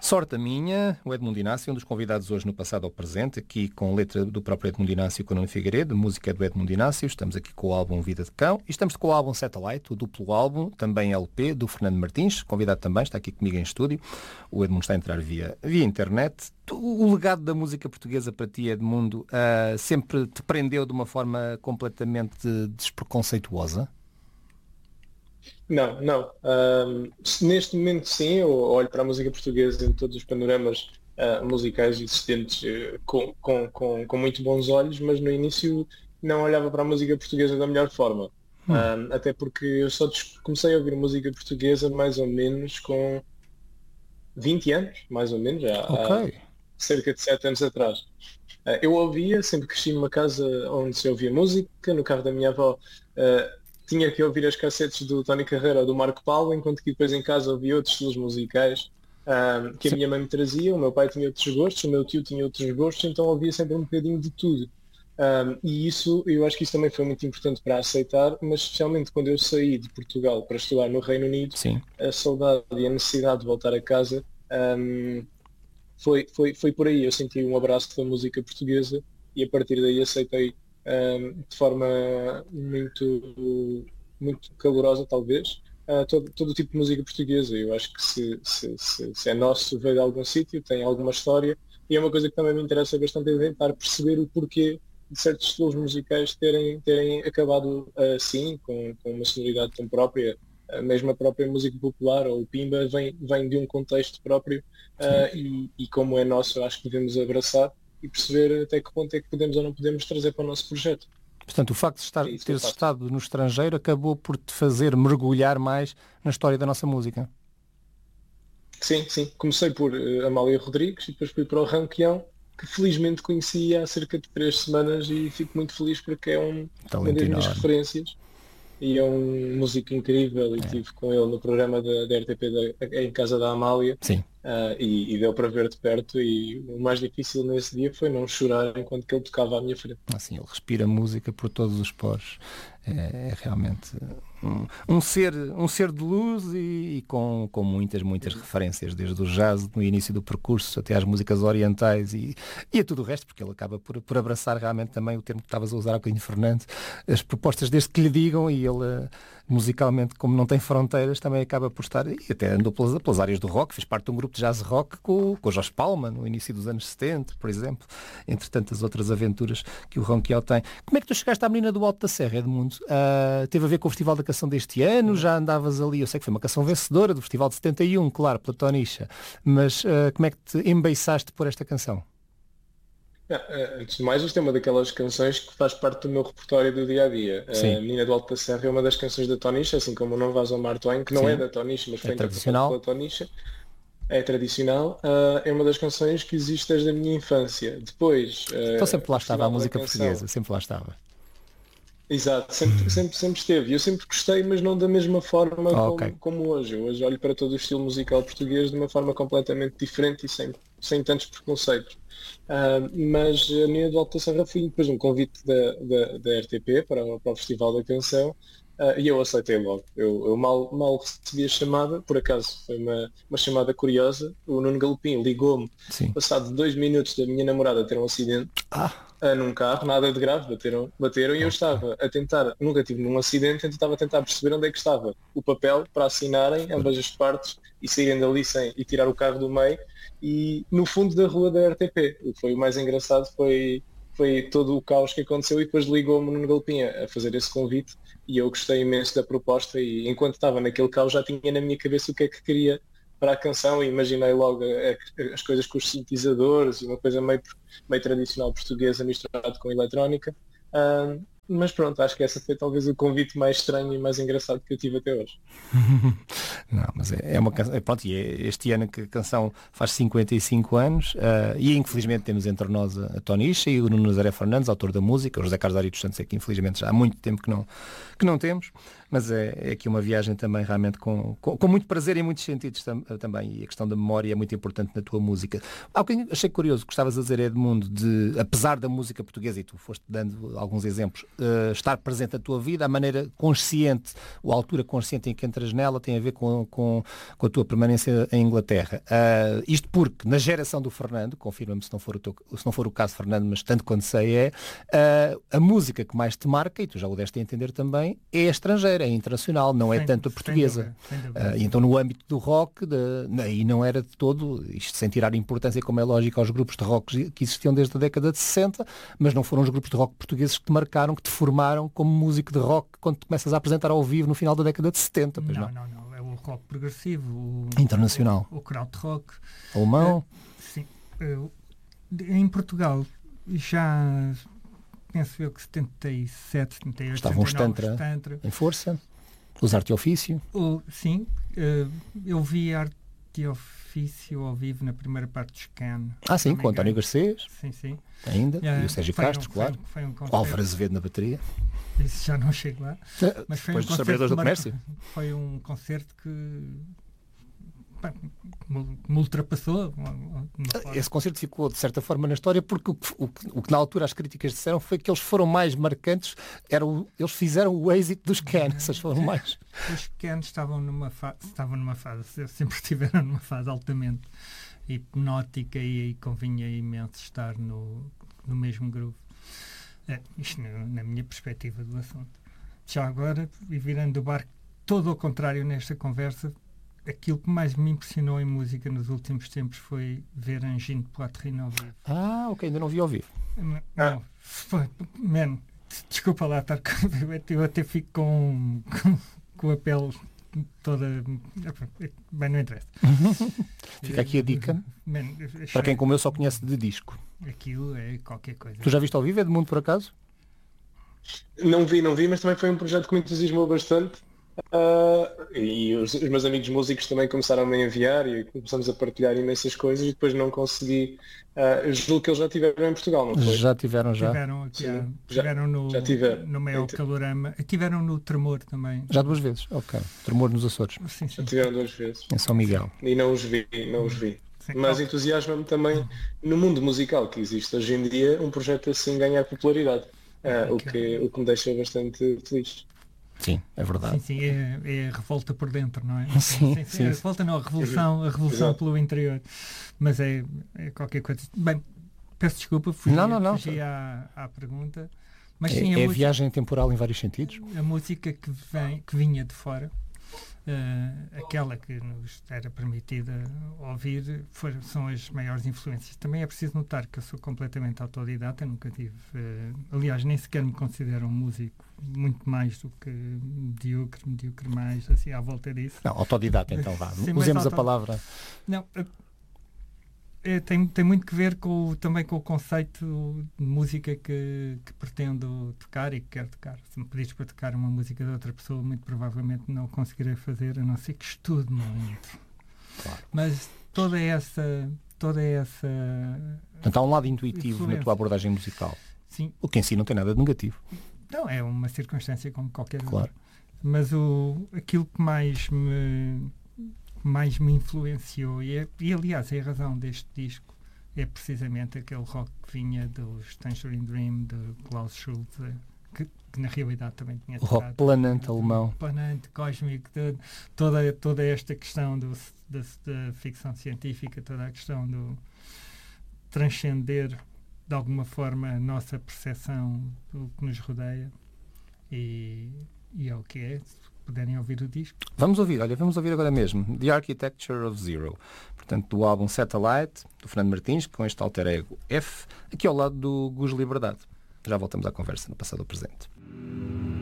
Sorte a minha, o Edmundo Inácio, um dos convidados hoje no Passado ao Presente, aqui com letra do próprio Edmundo Inácio com o Nuno Figueiredo, música do Edmundo Inácio, estamos aqui com o álbum Vida de Cão e estamos com o álbum Satellite, o duplo álbum, também LP, do Fernando Martins, convidado também, está aqui comigo em estúdio, o Edmundo está a entrar via internet. O legado da música portuguesa para ti, Edmundo, sempre te prendeu de uma forma completamente despreconceituosa? Não. Neste momento sim, eu olho para a música portuguesa em todos os panoramas musicais existentes com muito bons olhos, mas no início não olhava para a música portuguesa da melhor forma. Até porque eu só comecei a ouvir música portuguesa mais ou menos com 20 anos, mais ou menos, há cerca de 7 anos atrás. Eu ouvia, sempre cresci numa casa onde se ouvia música, no carro da minha avó tinha que ouvir as cassetes do Tony Carreira ou do Marco Paulo, enquanto que depois em casa ouvia outros estilos musicais que a minha mãe me trazia, o meu pai tinha outros gostos, o meu tio tinha outros gostos, então ouvia sempre um bocadinho de tudo. E isso, eu acho que isso também foi muito importante para aceitar, mas especialmente quando eu saí de Portugal para estudar no Reino Unido, Sim. A saudade e a necessidade de voltar a casa foi por aí. Eu senti um abraço da música portuguesa e a partir daí aceitei de forma muito calorosa, talvez, todo o tipo de música portuguesa. Eu acho que se é nosso, veio de algum sítio, tem alguma história, e é uma coisa que também me interessa bastante, é tentar perceber o porquê de certos estilos musicais terem acabado assim, com uma sonoridade tão própria. Mesmo a própria música popular ou o Pimba vem de um contexto próprio e como é nosso, eu acho que devemos abraçar e perceber até que ponto é que podemos ou não podemos trazer para o nosso projeto. Portanto, o facto de teres estado no estrangeiro acabou por te fazer mergulhar mais na história da nossa música. Sim. Comecei por Amália Rodrigues e depois fui para o Ranquião, que felizmente conheci há cerca de 3 semanas e fico muito feliz porque é uma das minhas referências. E é um músico incrível e estive com ele no programa da RTP em casa da Amália. Sim. E deu para ver de perto e o mais difícil nesse dia foi não chorar enquanto que ele tocava à minha frente. Assim, ele respira música por todos os poros. É realmente um ser de luz e com muitas referências, desde o jazz no início do percurso até às músicas orientais e a tudo o resto, porque ele acaba por abraçar realmente também o termo que estavas a usar há bocadinho, Fernando, as propostas desde que lhe digam, e ele musicalmente, como não tem fronteiras, também acaba por estar, e até andou pelas áreas do rock, fez parte de um grupo de jazz rock com o Jorge Palma no início dos anos 70, por exemplo, entre tantas outras aventuras que o Ronquial tem. Como é que tu chegaste à Menina do Alto da Serra, Edmundo? Teve a ver com o Festival da Canção deste ano? Já andavas ali? Eu sei que foi uma canção vencedora do Festival de 71, claro, pela Tonicha, mas como é que te embeiçaste por esta canção? Antes de mais, isto é uma daquelas canções que faz parte do meu repertório do dia-a-dia. A Menina do Alto da Serra é uma das canções da Tonicha, assim como o Não Vás ao Mar Twain, que não é da Tonicha, mas foi interpretado pela Tonicha. É tradicional, é uma das canções que existe desde a minha infância. Depois... Então sempre lá estava a música portuguesa, sempre lá estava. Exato, sempre esteve. Eu sempre gostei, mas não da mesma forma como hoje. Eu hoje olho para todo o estilo musical português de uma forma completamente diferente e sem tantos preconceitos. Mas a Menina do Alto da Serra foi depois um convite da RTP para o Festival da Canção. E eu aceitei logo. Eu mal recebi a chamada, por acaso foi uma chamada curiosa. O Nuno Galopim ligou-me, passado 2 minutos da minha namorada ter um acidente num carro, nada de grave, bateram e eu estava a tentar, nunca tive num acidente, estava a tentar perceber onde é que estava o papel para assinarem ambas as partes e saírem dali e tirar o carro do meio, e no fundo da rua da RTP. O que foi o mais engraçado foi todo o caos que aconteceu, e depois ligou-me no Galopim a fazer esse convite e eu gostei imenso da proposta, e enquanto estava naquele caos já tinha na minha cabeça o que é que queria para a canção e imaginei logo as coisas com os sintetizadores e uma coisa meio tradicional portuguesa misturado com eletrónica. Mas pronto, acho que essa foi talvez o convite mais estranho e mais engraçado que eu tive até hoje. Não, mas é uma canção, pronto, e este ano que a canção faz 55 anos, e infelizmente temos entre nós a Tonicha e o Nuno Nazaré Fernandes, autor da música, o José Carlos Ari dos Santos, é que infelizmente já há muito tempo que não temos, mas é aqui uma viagem também realmente com muito prazer e muitos sentidos também, e a questão da memória é muito importante na tua música. Algo que achei curioso, que estavas a dizer, Edmundo, de apesar da música portuguesa, e tu foste dando alguns exemplos, estar presente na tua vida, a maneira consciente, ou a altura consciente em que entras nela tem a ver com a tua permanência em Inglaterra. Isto porque na geração do Fernando, confirma-me se não for o caso, Fernando, mas tanto quanto sei a música que mais te marca, e tu já o deste a entender também, é estrangeira, é internacional, não é tanto a portuguesa. E então no âmbito do rock, e não era de todo, isto sem tirar importância, como é lógico, aos grupos de rock que existiam desde a década de 60, mas não foram os grupos de rock portugueses que te marcaram, que te formaram como músico de rock quando te começas a apresentar ao vivo no final da década de 70. Pois não. É o rock progressivo, internacional. O krautrock. Alemão. Sim. Em Portugal, já penso eu que 77, 78, estavam os Tantra em força. Os Arte e Ofício. Sim. Eu vi Arte e Ofício ao vivo na primeira parte do Scan. Sim, com o António Garcês. Sim. Ainda. E o Sérgio Castro, claro. Foi um o Álvaro Azevedo na bateria. Isso já não chego lá. Mas foi depois dos Trabalhadores do Comércio. Foi um concerto que me ultrapassou. Esse concerto ficou, de certa forma, na história, porque o que na altura as críticas disseram foi que eles foram mais marcantes, eles fizeram o êxito dos Can, essas foram mais. Os Can estavam numa fase, sempre estiveram numa fase altamente hipnótica e convinha imenso estar no mesmo grupo. Isto na minha perspectiva do assunto. Já agora, e virando o barco todo ao contrário nesta conversa, aquilo que mais me impressionou em música nos últimos tempos foi ver Angine de Poitrine ao vivo. Ok, ainda não vi ao vivo. Não, desculpa lá estar eu até fico com a pele toda... Bem, não interessa. Fica aqui a dica. Para quem como eu só conhece de disco. Aquilo é qualquer coisa. Tu já viste ao vivo, Edmundo, por acaso? Não vi, mas também foi um projeto que me entusiasmou bastante. E os meus amigos músicos também começaram a me enviar e começamos a partilhar imensas coisas e depois não consegui. Eu julgo que eles já tiveram em Portugal, não foi? Já tiveram. Tiveram no Maior Calorama. Tiveram no Tremor também. Já 2 vezes, ok. Tremor nos Açores. Sim. Já tiveram 2 vezes. Em São Miguel. E não os vi. Sim. Mas entusiasma-me também no mundo musical que existe hoje em dia um projeto assim ganhar popularidade. O que me deixa bastante feliz. Sim, é verdade. Sim, é a revolta por dentro, não é? Sim. A revolta não, a revolução pelo interior. Mas é qualquer coisa. Bem, peço desculpa, fugi à pergunta. Mas sim, a viagem temporal em vários sentidos. A música que vinha de fora, aquela que nos era permitida ouvir, são as maiores influências. Também é preciso notar que eu sou completamente autodidata, nunca tive... aliás, nem sequer me considero um músico, muito mais do que medíocre mais, assim, à volta disso. Não, autodidata então, vá. Usemos a palavra. Não, tem muito que ver também com o conceito de música que pretendo tocar e que quero tocar. Se me pedires para tocar uma música de outra pessoa, muito provavelmente não o conseguirei fazer, a não ser que estude muito. Claro. Mas toda essa... Portanto, há um lado intuitivo na tua abordagem musical. Sim. O que em si não tem nada de negativo. Não, é uma circunstância como qualquer outra. Claro. Mas aquilo que mais me influenciou, e aliás é a razão deste disco, é precisamente aquele rock que vinha dos Tangerine Dream, de Klaus Schulze, que na realidade também tinha o rock planante alemão. Planante, cósmico, toda esta questão da ficção científica, toda a questão do transcender de alguma forma a nossa percepção do que nos rodeia, e é o que é. Se puderem ouvir o disco. Vamos ouvir agora mesmo The Architecture of Zero, portanto do álbum Satellite, do Fernando Martins, com este alter ego F, aqui ao lado do Gus Liberdade. Já voltamos à conversa no passado ou presente.